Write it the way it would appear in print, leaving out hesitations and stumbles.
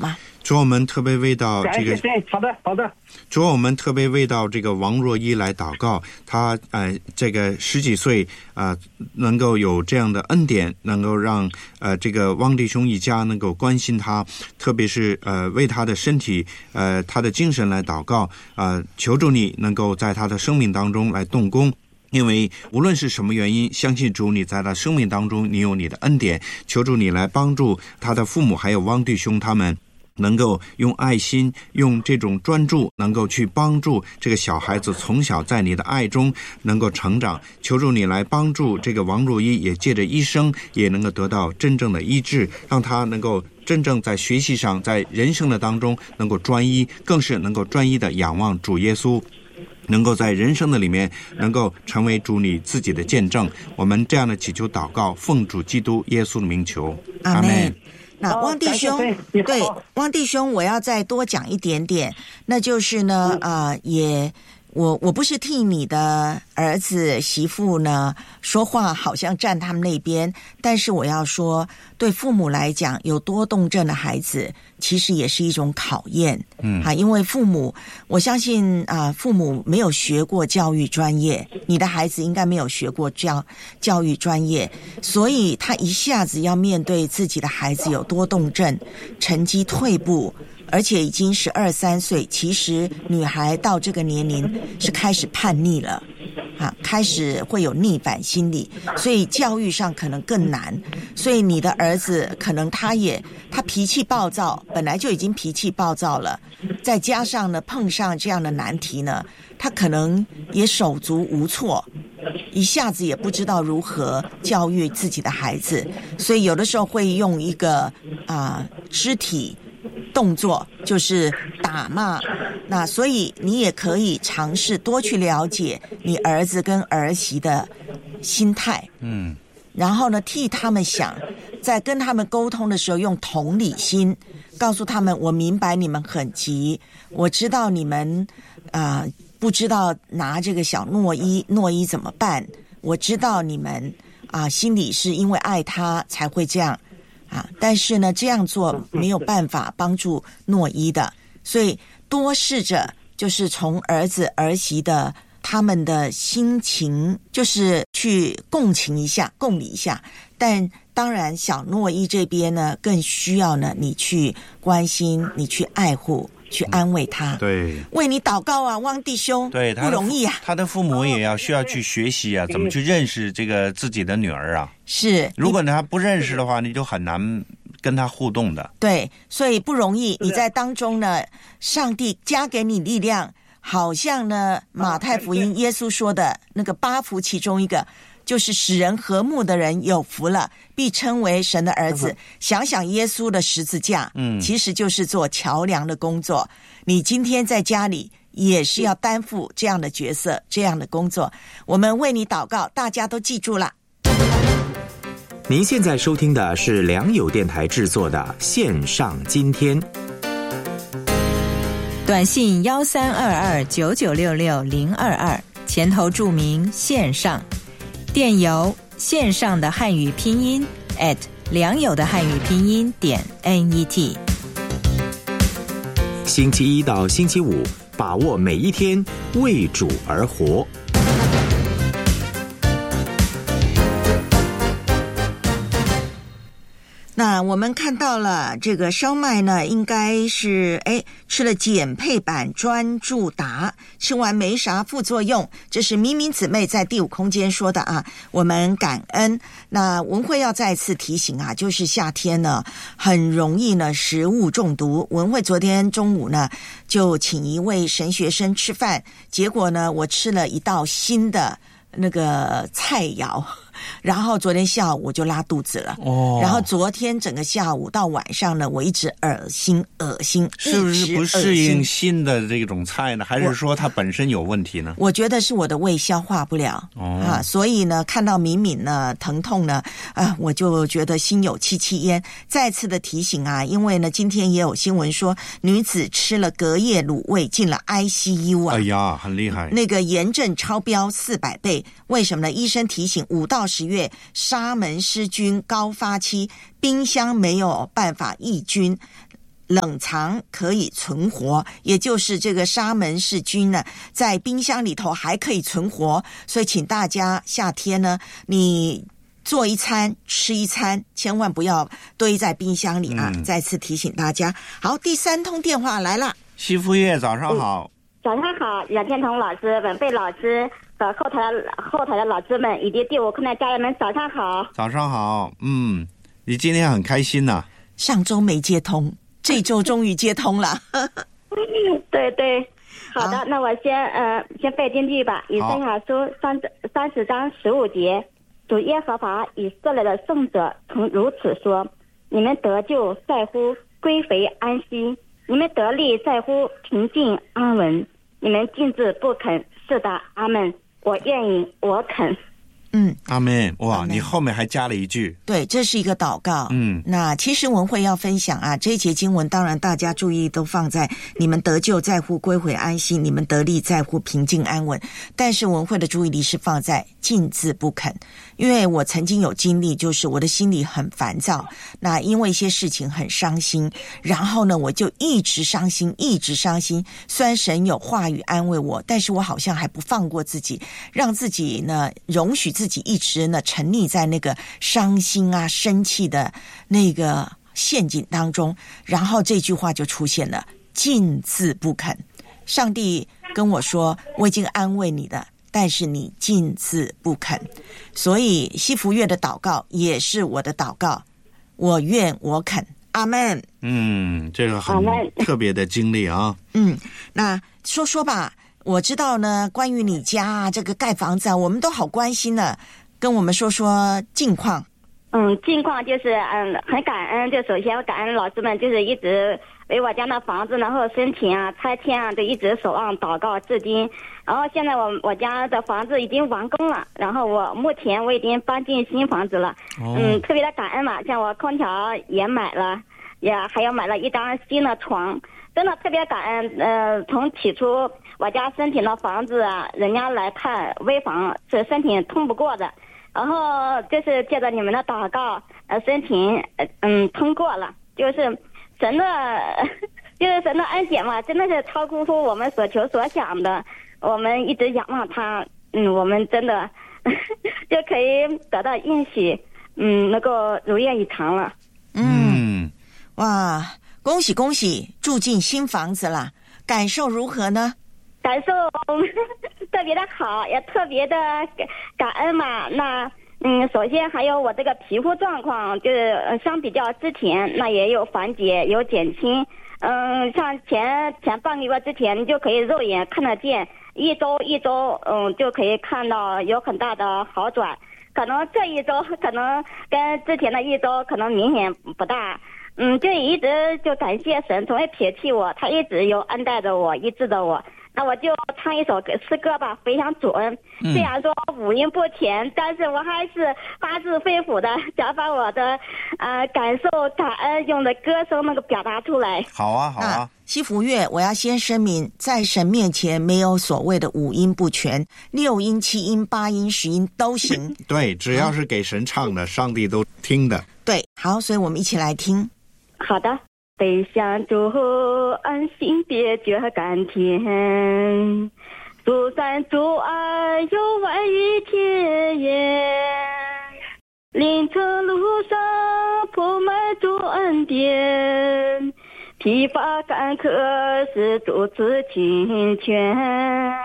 吗？ 主，我们特别为到这个， 好的。 主，我们特别为到这个王若依来祷告，他这个10几岁能够有这样的恩典，能够让这个汪弟兄一家能够关心他，特别是为他的身体他的精神来祷告，求助你能够在他的生命当中来动工。因为无论是什么原因，相信主你在他生命当中你有你的恩典，求助你来帮助他的父母还有汪弟兄他们能够用爱心用这种专注能够去帮助这个小孩子从小在你的爱中能够成长，求助你来帮助这个王若依也借着医生也能够得到真正的医治，让他能够真正在学习上在人生的当中能够专一，更是能够专一的仰望主耶稣，能够在人生的里面能够成为主你自己的见证。我们这样的祈求祷告，奉主基督耶稣的名求， 阿们。那汪弟兄，对，汪弟兄，我要再多讲一点点，那就是呢，我不是替你的儿子媳妇呢说话，好像站他们那边，但是我要说，对父母来讲，有多动症的孩子其实也是一种考验，因为父母，我相信父母没有学过教育专业，你的孩子应该没有学过教育专业，所以他一下子要面对自己的孩子有多动症，成绩退步。而且已经12、13岁，其实女孩到这个年龄是开始叛逆了，开始会有逆反心理，所以教育上可能更难。所以你的儿子可能他脾气暴躁，本来就已经脾气暴躁了，再加上呢碰上这样的难题呢，他可能也手足无措，一下子也不知道如何教育自己的孩子，所以有的时候会用一个肢体动作，就是打骂。那所以你也可以尝试多去了解你儿子跟儿媳的心态，然后呢替他们想，在跟他们沟通的时候用同理心，告诉他们我明白你们很急，我知道你们不知道拿这个小诺伊怎么办，我知道你们心里是因为爱他才会这样但是呢这样做没有办法帮助诺伊的，所以多试着就是从儿子儿媳的他们的心情就是去共理一下，但当然小诺伊这边呢更需要呢你去关心，你去爱护，去安慰他， 对， 为你祷告啊，汪弟兄， 对， 不容易啊。 他的父母也需要去学习怎么去认识这个自己的女儿啊。 是， 如果他不认识的话，你就很难跟他互动的。 对，所以不容易。你在当中呢，上帝加给你力量，好像呢马太福音耶稣说的那个8福其中一个。就是使人和睦的人有福了，必称为神的儿子。想想耶稣的十字架，其实就是做桥梁的工作。你今天在家里也是要担负这样的角色，这样的工作。我们为你祷告，大家都记住了。 您现在收听的是良友电台制作的线上今天。 短信132299660022，前头注明线上。电邮线上的汉语拼音良友的汉语拼音.net。 星期一到星期五，把握每一天，为主而活。 那我们看到了这个烧麦呢，应该是吃了减配版专注达，吃完没啥副作用，这是咪咪姊妹在第5空间说的我们感恩。那文慧要再次提醒就是夏天呢很容易呢食物中毒。文慧昨天中午呢就请一位神学生吃饭，结果呢我吃了一道新的那个菜肴，然后昨天下午我就拉肚子了，然后昨天整个下午到晚上呢，我一直恶心， 是不是不适应新的这种菜呢？还是说它本身有问题呢？ 我觉得是我的胃消化不了所以呢，看到敏敏呢疼痛呢，我就觉得心有戚戚焉。再次的提醒因为呢，今天也有新闻说女子吃了隔夜卤味进了 ICU 哎呀，很厉害， 那个炎症超标400倍。为什么呢？医生提醒5到10月沙门氏菌高发期，冰箱没有办法抑菌， 冷藏可以存活，也就是这个沙门氏菌呢，在冰箱里头还可以存活。所以请大家夏天呢，你做一餐吃一餐，千万不要堆在冰箱里啊！再次提醒大家。好，第3通电话来了， 西福月早上好。 早上好，杨天彤老师、文贝老师和后台的老师们以及第5课的家人们，早上好。 早上好，你今天很开心呐。 上周没接通，这周终于接通了。 对对，好的，那我先背经句吧。以赛亚书30章15节，主耶和华以色列的圣者曾如此说：你们得救在乎归回安息，你们得力在乎平静安稳，你们禁止不肯。是的，阿们，我愿意，我肯。 阿们。哇，你后面还加了一句。 对，这是一个祷告。那其实文慧要分享啊，这一节经文当然大家注意都放在你们得救在乎归回安息，你们得力在乎平静安稳，但是文慧的注意力是放在禁止不肯。因为我曾经有经历，就是我的心里很烦躁，那因为一些事情很伤心，然后呢我就一直伤心一直伤心，虽然神有话语安慰我，但是我好像还不放过自己，让自己呢容许自己一直呢沉溺在那个伤心啊生气的那个陷阱当中，然后这句话就出现了，禁止不肯。上帝跟我说，我已经安慰你了，但是你禁止不肯。所以西福月的祷告也是我的祷告，我愿我肯，阿们。 这个很特别的经历啊。 那说吧，我知道呢，关于你家啊，这个盖房子啊，我们都好关心呢，跟我们说说近况。 近况就是很感恩，就首先我感恩老师们，就是一直为我家的房子然后申请啊拆迁啊，就一直守望祷告至今。然后现在我家的房子已经完工了，然后目前我已经搬进新房子了。特别的感恩嘛，像我空调也买了，也还有买了一张新的床，真的特别感恩。从起初我家申请的房子啊，人家来看危房是申请通不过的，然后就是借着你们的祷告，申请通过了，就是神的恩典嘛，真的是超乎我们所求所想的。我们一直仰望他，我们真的就可以得到应许，能够如愿以偿了。 哇，恭喜恭喜，住进新房子了，感受如何呢？ 感受特别的好，也特别的感恩嘛。那首先还有我这个皮肤状况，就是相比较之前，那也有缓解，有减轻。像前半个月之前，你就可以肉眼看得见，一周就可以看到有很大的好转。可能这一周可能跟之前的一周可能明显不大。就一直就感谢神，从未撇弃我，他一直有恩待着我，医治着我。那我就唱一首诗歌吧，非常准。虽然说五音不全，但是我还是发自肺腑的想把我的感受、感恩用的歌声那个表达出来。 好啊。 西福月，我要先声明，在神面前没有所谓的五音不全，6音、7音、8音、10音都行。 对，只要是给神唱的，上帝都听的。 对，好，所以我们一起来听。 好的。背向主安心别觉甘甜，苏散主爱有万语甜言，凌晨路上铺满主恩典，疲乏干渴是主此清泉。